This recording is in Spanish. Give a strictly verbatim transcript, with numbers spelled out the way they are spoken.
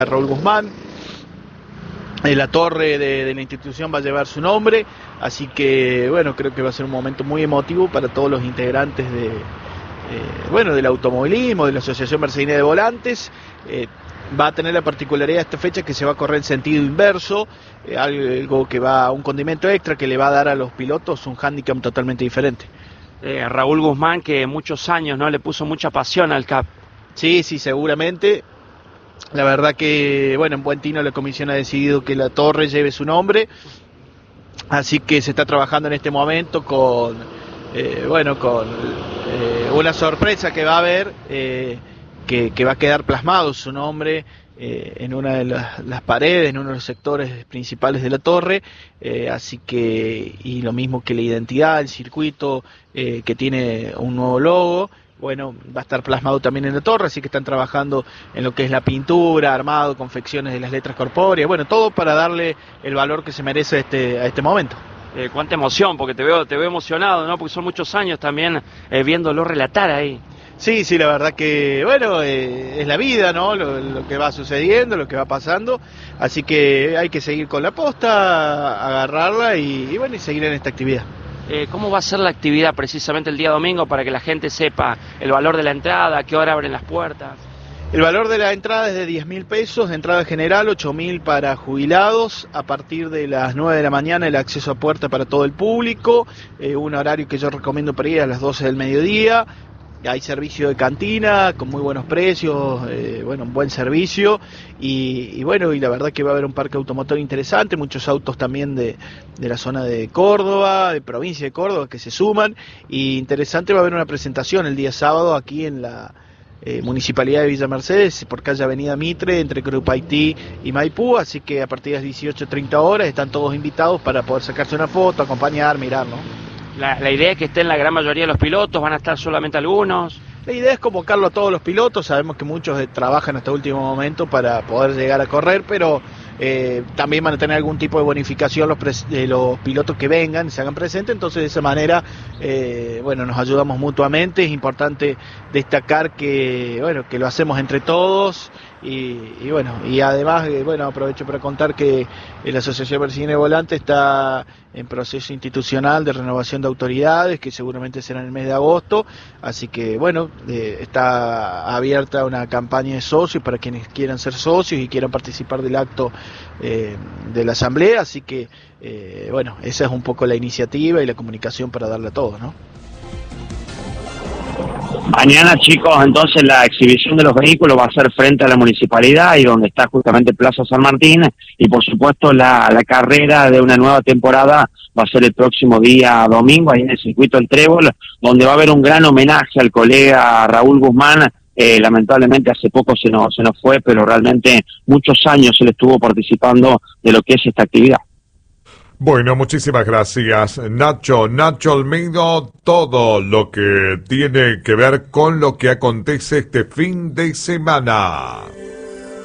Raúl Guzmán. Eh, la torre de, de la institución va a llevar su nombre, así que bueno, creo que va a ser un momento muy emotivo para todos los integrantes de, eh, bueno, del automovilismo, de la Asociación Mercedina de Volantes. Eh, va a tener la particularidad esta fecha que se va a correr en sentido inverso, eh, algo que va a un condimento extra que le va a dar a los pilotos un hándicap totalmente diferente. Eh, Raúl Guzmán, que muchos años no le puso mucha pasión al C A P. Sí, sí, seguramente. La verdad que, bueno, en Buen Tino la comisión ha decidido que la torre lleve su nombre, así que se está trabajando en este momento con, eh, bueno, con eh, una sorpresa que va a haber, eh, que, que va a quedar plasmado su nombre eh, en una de las, las paredes, en uno de los sectores principales de la torre, eh, así que, y lo mismo que la identidad, el circuito, eh, que tiene un nuevo logo. Bueno, va a estar plasmado también en la torre, así que están trabajando en lo que es la pintura, armado, confecciones de las letras corpóreas, bueno, todo para darle el valor que se merece a este, a este momento. Eh, cuánta emoción, porque te veo, te veo emocionado, ¿no? Porque son muchos años también eh, viéndolo relatar ahí. Sí, sí, la verdad que, bueno, eh, es la vida, ¿no? Lo, lo que va sucediendo, lo que va pasando, así que hay que seguir con la posta, agarrarla y, y bueno, y seguir en esta actividad. Eh, ¿Cómo va a ser la actividad precisamente el día domingo para que la gente sepa el valor de la entrada, a qué hora abren las puertas? El valor de la entrada es de diez mil pesos, de entrada general, ocho mil para jubilados. A partir de las nueve de la mañana el acceso a puerta para todo el público, eh, un horario que yo recomiendo para ir a las doce del mediodía. Hay servicio de cantina con muy buenos precios, eh, bueno, un buen servicio y, y bueno, y la verdad que va a haber un parque automotor interesante, muchos autos también de, de la zona de Córdoba, de provincia de Córdoba que se suman, y interesante, va a haber una presentación el día sábado aquí en la eh, Municipalidad de Villa Mercedes, por calle Avenida Mitre, entre Crupaití y Maipú, así que a partir de las dieciocho treinta horas están todos invitados para poder sacarse una foto, acompañar, mirar, ¿no? La, la idea es que estén la gran mayoría de los pilotos, van a estar solamente algunos. La idea es convocarlo a todos los pilotos, sabemos que muchos eh, trabajan hasta último momento para poder llegar a correr, pero eh, también van a tener algún tipo de bonificación los, pres eh, los pilotos que vengan y se hagan presentes, entonces de esa manera, eh, bueno, nos ayudamos mutuamente. Es importante destacar que, bueno, que lo hacemos entre todos. Y, y bueno, y además, eh, bueno, aprovecho para contar que eh, la Asociación Mercedina de Volantes está en proceso institucional de renovación de autoridades, que seguramente será en el mes de agosto, así que bueno, eh, está abierta una campaña de socios para quienes quieran ser socios y quieran participar del acto eh, de la asamblea, así que eh, bueno, esa es un poco la iniciativa y la comunicación para darle a todos, ¿no? Mañana, chicos, entonces la exhibición de los vehículos va a ser frente a la municipalidad y donde está justamente Plaza San Martín, y por supuesto la, la carrera de una nueva temporada va a ser el próximo día domingo ahí en el circuito El Trébol, donde va a haber un gran homenaje al colega Raúl Guzmán. Eh, lamentablemente hace poco se nos, se nos fue, pero realmente muchos años él estuvo participando de lo que es esta actividad. Bueno, muchísimas gracias, Nacho. Nacho Almeida, todo lo que tiene que ver con lo que acontece este fin de semana.